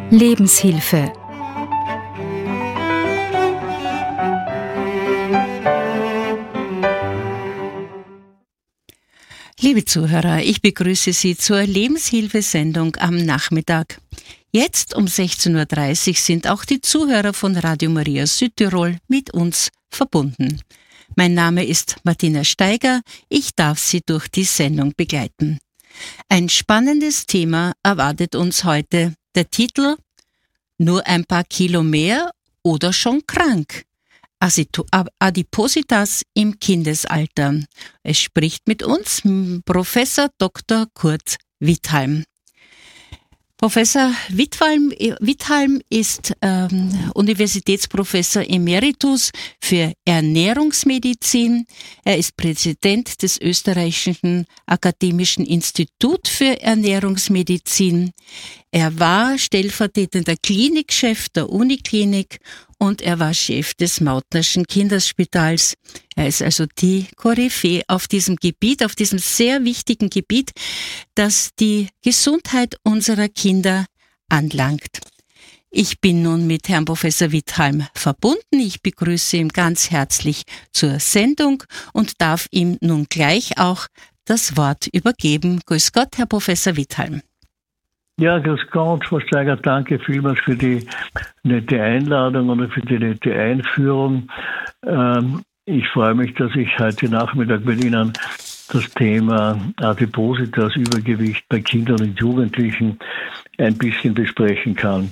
Lebenshilfe. Liebe Zuhörer, ich begrüße Sie zur Lebenshilfesendung am Nachmittag. Jetzt um 16.30 Uhr sind auch die Zuhörer von Radio Maria Südtirol mit uns verbunden. Mein Name ist Martina Steiger, ich darf Sie durch die Sendung begleiten. Ein spannendes Thema erwartet uns heute. Der Titel: Nur ein paar Kilo mehr oder schon krank? Adipositas im Kindesalter. Es spricht mit uns Professor Dr. Kurt Withalm. Professor Withalm ist Universitätsprofessor Emeritus für Ernährungsmedizin. Er ist Präsident des Österreichischen Akademischen Instituts für Ernährungsmedizin. Er war stellvertretender Klinikchef der Uniklinik und er war Chef des Mautnerschen Kinderspitals. Er ist also die Koryphäe auf diesem Gebiet, auf diesem sehr wichtigen Gebiet, das die Gesundheit unserer Kinder anlangt. Ich bin nun mit Herrn Professor Withalm verbunden. Ich begrüße ihn ganz herzlich zur Sendung und darf ihm nun gleich auch das Wort übergeben. Grüß Gott, Herr Professor Withalm. Ja, grüß Gott, Frau Steiger, danke vielmals für die nette Einladung und für die nette Einführung. Ich freue mich, dass ich heute Nachmittag mit Ihnen das Thema Adipositas, Übergewicht bei Kindern und Jugendlichen, ein bisschen besprechen kann.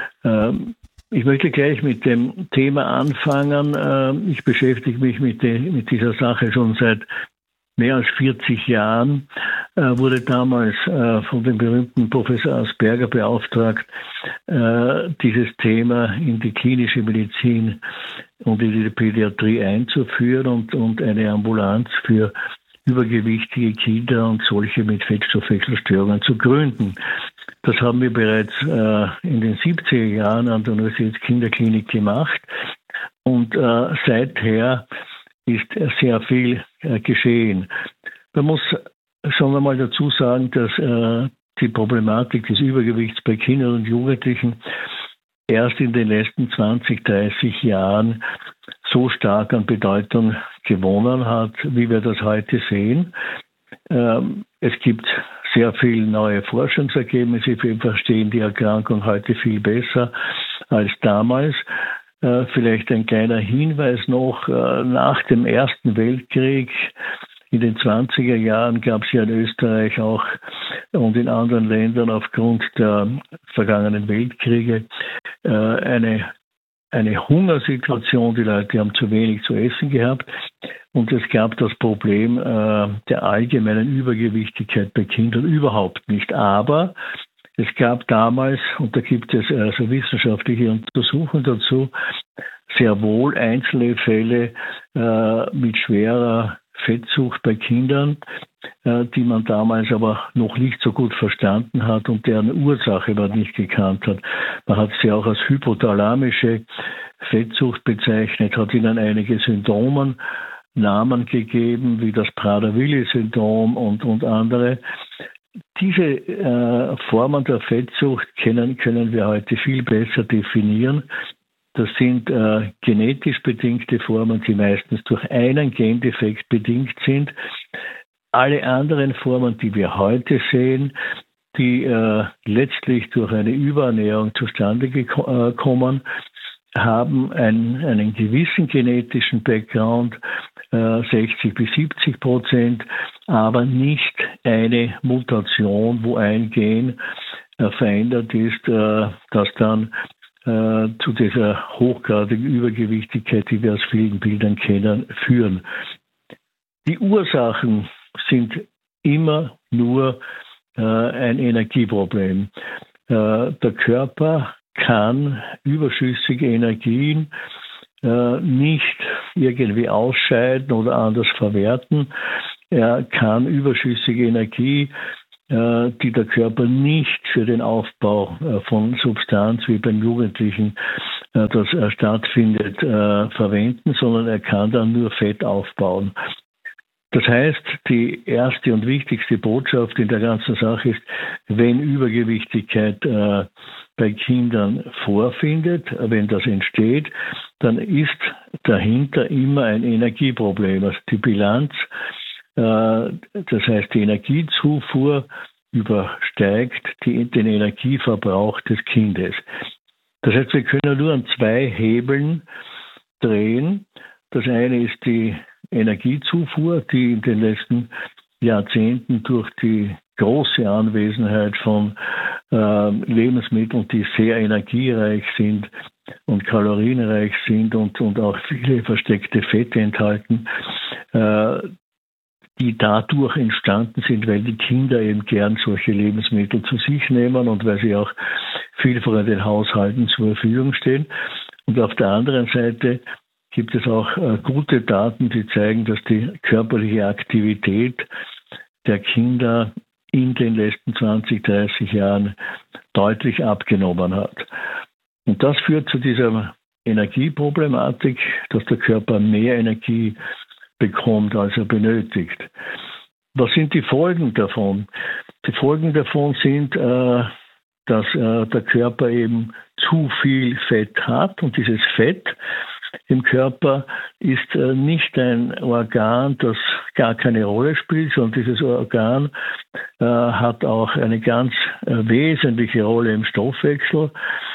Ich möchte gleich mit dem Thema anfangen. Ich beschäftige mich mit dieser Sache schon seit mehr als 40 Jahren, wurde damals von dem berühmten Professor Asperger beauftragt, dieses Thema in die klinische Medizin und in die Pädiatrie einzuführen und eine Ambulanz für übergewichtige Kinder und solche mit Fettstoffwechselstörungen zu gründen. Das haben wir bereits in den 70er Jahren an der Universitätskinderklinik gemacht und seither ist sehr viel geschehen. Man muss schon einmal dazu sagen, dass die Problematik des Übergewichts bei Kindern und Jugendlichen erst in den letzten 20, 30 Jahren so stark an Bedeutung gewonnen hat, wie wir das heute sehen. Es gibt sehr viele neue Forschungsergebnisse. Wir verstehen die Erkrankung heute viel besser als damals. Vielleicht ein kleiner Hinweis noch: Nach dem Ersten Weltkrieg in den 20er Jahren gab es ja in Österreich auch und in anderen Ländern aufgrund der vergangenen Weltkriege eine Hungersituation. Die Leute haben zu wenig zu essen gehabt und es gab das Problem der allgemeinen Übergewichtigkeit bei Kindern überhaupt nicht. Aber es gab damals, und da gibt es also wissenschaftliche Untersuchungen dazu, sehr wohl einzelne Fälle mit schwerer Fettsucht bei Kindern, die man damals aber noch nicht so gut verstanden hat und deren Ursache man nicht gekannt hat. Man hat sie auch als hypothalamische Fettsucht bezeichnet, hat ihnen einige Symptomen Namen gegeben, wie das Prader-Willi-Syndrom und andere. Diese Formen der Fettsucht können wir heute viel besser definieren. Das sind genetisch bedingte Formen, die meistens durch einen Gendefekt bedingt sind. Alle anderen Formen, die wir heute sehen, die letztlich durch eine Überernährung zustande kommen, haben einen gewissen genetischen Background, 60-70%, aber nicht eine Mutation, wo ein Gen verändert ist, das dann zu dieser hochgradigen Übergewichtigkeit, die wir aus vielen Bildern kennen, führen. Die Ursachen sind immer nur ein Energieproblem. Der Körper kann überschüssige Energien nicht irgendwie ausscheiden oder anders verwerten. Er kann überschüssige Energie, die der Körper nicht für den Aufbau von Substanz wie beim Jugendlichen das stattfindet, verwenden, sondern er kann dann nur Fett aufbauen. Das heißt, die erste und wichtigste Botschaft in der ganzen Sache ist, wenn Übergewichtigkeit bei Kindern vorfindet, wenn das entsteht, dann ist dahinter immer ein Energieproblem. Also die Bilanz, das heißt die Energiezufuhr übersteigt den Energieverbrauch des Kindes. Das heißt, wir können nur an zwei Hebeln drehen. Das eine ist die Energiezufuhr, die in den letzten Jahrzehnten durch die große Anwesenheit von Lebensmitteln, die sehr energiereich sind und kalorienreich sind und auch viele versteckte Fette enthalten, die dadurch entstanden sind, weil die Kinder eben gern solche Lebensmittel zu sich nehmen und weil sie auch vielfach in den Haushalten zur Verfügung stehen. Und auf der anderen Seite gibt es auch gute Daten, die zeigen, dass die körperliche Aktivität der Kinder in den letzten 20, 30 Jahren deutlich abgenommen hat. Und das führt zu dieser Energieproblematik, dass der Körper mehr Energie bekommt, als er benötigt. Was sind die Folgen davon? Die Folgen davon sind, dass der Körper eben zu viel Fett hat und dieses Fett im Körper ist nicht ein Organ, das gar keine Rolle spielt, sondern dieses Organ hat auch eine ganz wesentliche Rolle im Stoffwechsel,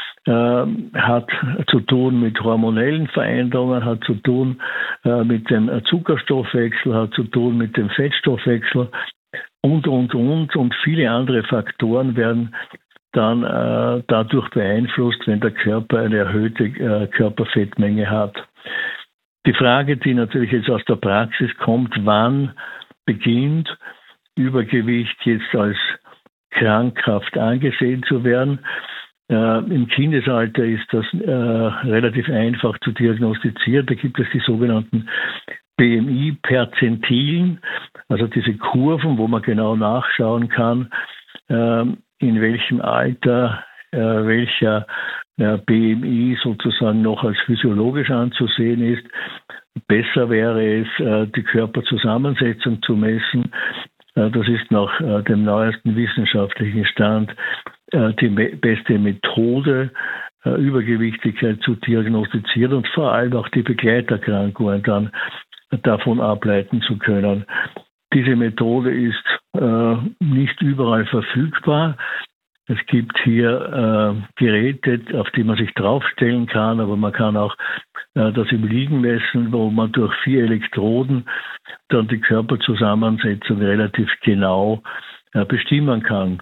hat zu tun mit hormonellen Veränderungen, hat zu tun mit dem Zuckerstoffwechsel, hat zu tun mit dem Fettstoffwechsel und viele andere Faktoren werden dann dadurch beeinflusst, wenn der Körper eine erhöhte Körperfettmenge hat. Die Frage, die natürlich jetzt aus der Praxis kommt, wann beginnt Übergewicht jetzt als krankhaft angesehen zu werden? Im Kindesalter ist das relativ einfach zu diagnostizieren. Da gibt es die sogenannten BMI-Perzentilen, also diese Kurven, wo man genau nachschauen kann, in welchem Alter welcher BMI sozusagen noch als physiologisch anzusehen ist. Besser wäre es, die Körperzusammensetzung zu messen. Das ist nach dem neuesten wissenschaftlichen Stand die beste Methode, Übergewichtigkeit zu diagnostizieren und vor allem auch die Begleiterkrankungen dann davon ableiten zu können. Diese Methode ist nicht überall verfügbar. Es gibt hier Geräte, auf die man sich draufstellen kann, aber man kann auch das im Liegen messen, wo man durch 4 Elektroden dann die Körperzusammensetzung relativ genau bestimmen kann.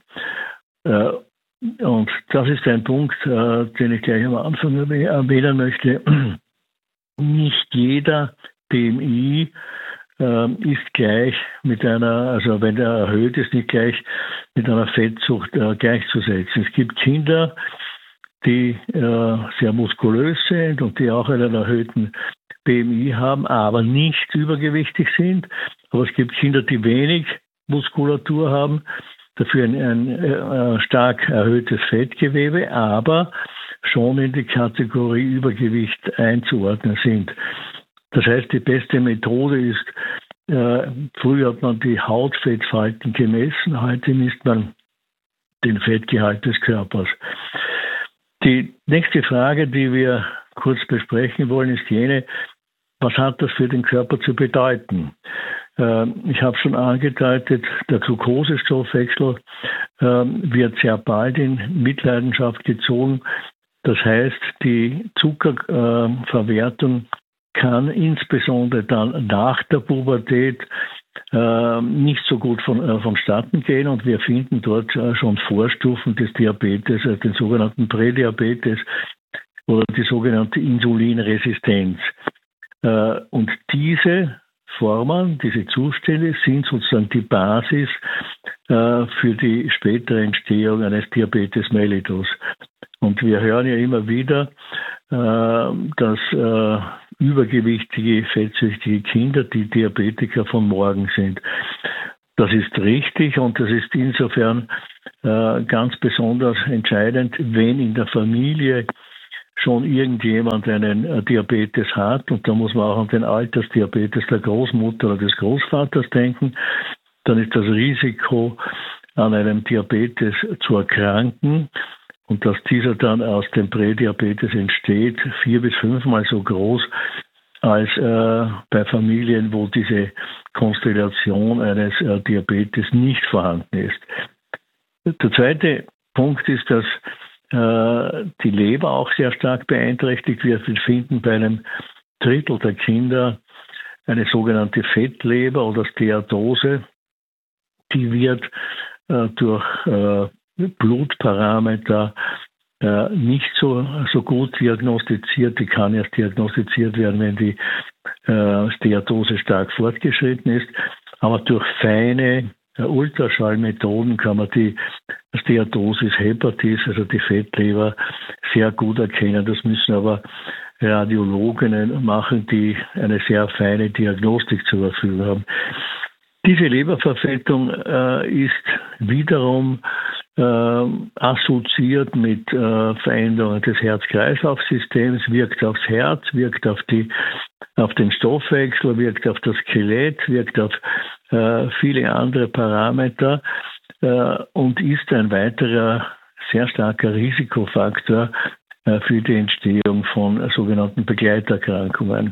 Und das ist ein Punkt, den ich gleich am Anfang erwähnen möchte. Nicht jeder BMI ist gleich mit einer, also wenn er erhöht ist, nicht gleich mit einer Fettsucht gleichzusetzen. Es gibt Kinder, die sehr muskulös sind und die auch einen erhöhten BMI haben, aber nicht übergewichtig sind. Aber es gibt Kinder, die wenig Muskulatur haben, dafür ein stark erhöhtes Fettgewebe, aber schon in die Kategorie Übergewicht einzuordnen sind. Das heißt, die beste Methode ist, früher hat man die Hautfettfalten gemessen, heute misst man den Fettgehalt des Körpers. Die nächste Frage, die wir kurz besprechen wollen, ist jene, was hat das für den Körper zu bedeuten? Ich habe schon angedeutet, der Glukosestoffwechsel wird sehr bald in Mitleidenschaft gezogen. Das heißt, die Zuckerverwertung kann insbesondere dann nach der Pubertät nicht so gut vonstatten gehen und wir finden dort schon Vorstufen des Diabetes, den sogenannten Prädiabetes oder die sogenannte Insulinresistenz. Und diese Formen, diese Zustände sind sozusagen die Basis für die spätere Entstehung eines Diabetes mellitus. Und wir hören ja immer wieder, dass übergewichtige, fettsüchtige Kinder die Diabetiker von morgen sind. Das ist richtig und das ist insofern ganz besonders entscheidend, wenn in der Familie schon irgendjemand einen Diabetes hat, und da muss man auch an den Altersdiabetes der Großmutter oder des Großvaters denken, dann ist das Risiko, an einem Diabetes zu erkranken und dass dieser dann aus dem Prädiabetes entsteht, 4- bis 5-mal so groß als bei Familien, wo diese Konstellation eines Diabetes nicht vorhanden ist. Der zweite Punkt ist, dass die Leber auch sehr stark beeinträchtigt wird. Wir finden bei einem Drittel der Kinder eine sogenannte Fettleber oder Steatose. Die wird durch Blutparameter nicht so gut diagnostiziert. Die kann erst diagnostiziert werden, wenn die Steatose stark fortgeschritten ist. Aber durch feine Ultraschallmethoden kann man die Steatosis hepatis, also die Fettleber, sehr gut erkennen. Das müssen aber Radiologinnen machen, die eine sehr feine Diagnostik zur Verfügung haben. Diese Leberverfettung ist wiederum assoziiert mit Veränderungen des Herz-Kreislauf-Systems, wirkt aufs Herz, wirkt auf den Stoffwechsel, wirkt auf das Skelett, wirkt auf viele andere Parameter und ist ein weiterer sehr starker Risikofaktor für die Entstehung von sogenannten Begleiterkrankungen.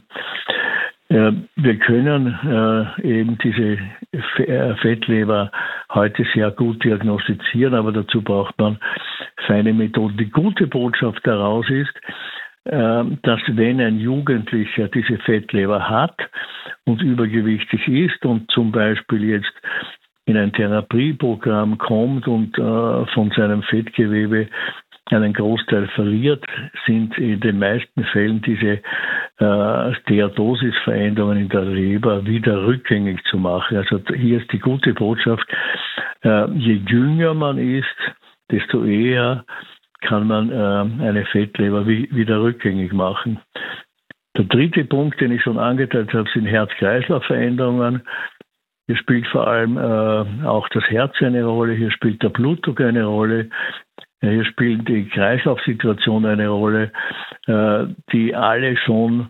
Wir können eben diese Fettleber heute sehr gut diagnostizieren, aber dazu braucht man feine Methoden. Die gute Botschaft daraus ist, dass wenn ein Jugendlicher diese Fettleber hat und übergewichtig ist und zum Beispiel jetzt in ein Therapieprogramm kommt und von seinem Fettgewebe einen Großteil verliert, sind in den meisten Fällen diese Steatosis-Veränderungen in der Leber wieder rückgängig zu machen. Also hier ist die gute Botschaft, je jünger man ist, desto eher kann man eine Fettleber wieder rückgängig machen. Der dritte Punkt, den ich schon angedeutet habe, sind Herz-Kreislauf-Veränderungen. Hier spielt vor allem auch das Herz eine Rolle, hier spielt der Blutdruck eine Rolle, hier spielt die Kreislaufsituation eine Rolle, die alle schon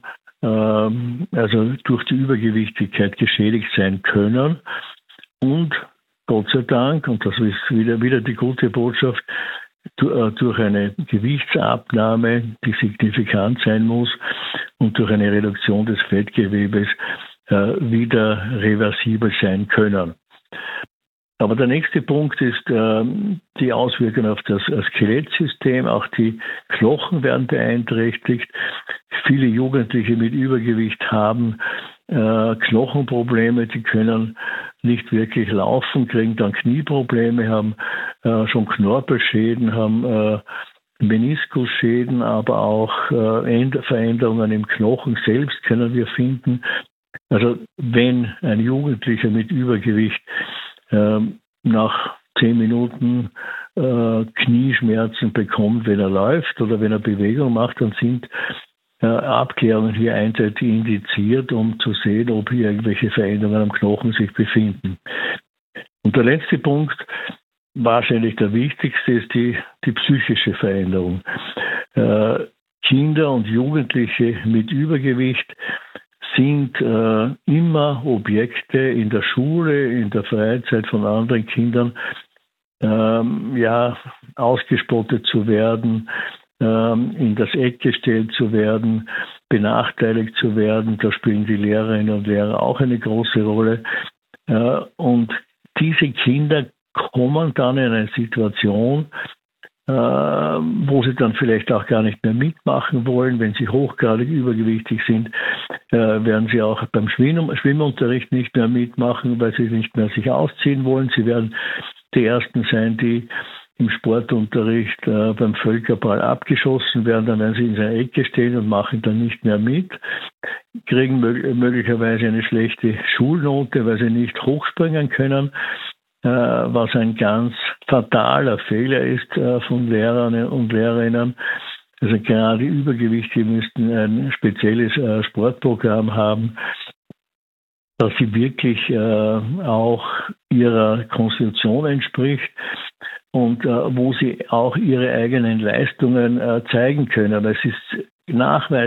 also durch die Übergewichtigkeit geschädigt sein können. Und Gott sei Dank, und das ist wieder die gute Botschaft, durch eine Gewichtsabnahme, die signifikant sein muss, und durch eine Reduktion des Fettgewebes wieder reversibel sein können. Aber der nächste Punkt ist die Auswirkung auf das Skelettsystem. Auch die Knochen werden beeinträchtigt. Viele Jugendliche mit Übergewicht haben Knochenprobleme, die können nicht wirklich laufen, kriegen dann Knieprobleme, haben schon Knorpelschäden, haben Meniskusschäden, aber auch Veränderungen im Knochen selbst können wir finden. Also wenn ein Jugendlicher mit Übergewicht nach 10 Minuten Knieschmerzen bekommt, wenn er läuft oder wenn er Bewegung macht, dann sind Abklärungen hier eindeutig indiziert, um zu sehen, ob hier irgendwelche Veränderungen am Knochen sich befinden. Und der letzte Punkt, wahrscheinlich der wichtigste, ist die psychische Veränderung. Kinder und Jugendliche mit Übergewicht sind immer Objekte in der Schule, in der Freizeit von anderen Kindern, ausgespottet zu werden, in das Eck gestellt zu werden, benachteiligt zu werden. Da spielen die Lehrerinnen und Lehrer auch eine große Rolle. Und diese Kinder kommen dann in eine Situation, wo sie dann vielleicht auch gar nicht mehr mitmachen wollen. Wenn sie hochgradig übergewichtig sind, werden sie auch beim Schwimmunterricht nicht mehr mitmachen, weil sie nicht mehr sich ausziehen wollen. Sie werden die Ersten sein, die im Sportunterricht beim Völkerball abgeschossen werden. Dann werden sie in seine Ecke stehen und machen dann nicht mehr mit, kriegen möglicherweise eine schlechte Schulnote, weil sie nicht hochspringen können, was ein ganz fataler Fehler ist von Lehrern und Lehrerinnen. Also gerade Übergewichtige müssten ein spezielles Sportprogramm haben, dass sie wirklich auch ihrer Konstitution entspricht. und wo sie auch ihre eigenen Leistungen zeigen können. Es ist nachweislich